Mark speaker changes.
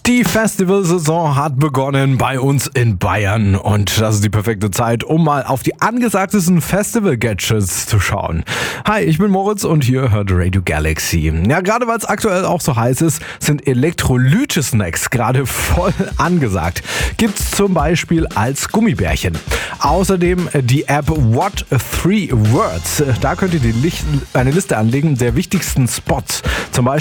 Speaker 1: Die Festivalsaison hat begonnen bei uns in Bayern und das ist die perfekte Zeit, um mal auf die angesagtesten Festival-Gadgets zu schauen. Hi, ich bin Moritz und hier hört Radio Galaxy. Ja, gerade weil es aktuell auch so heiß ist, sind Elektrolyte-Snacks gerade voll angesagt. Gibt's zum Beispiel als Gummibärchen. Außerdem die App What 3 Words. Da könnt ihr eine Liste anlegen der wichtigsten Spots. Zum Beispiel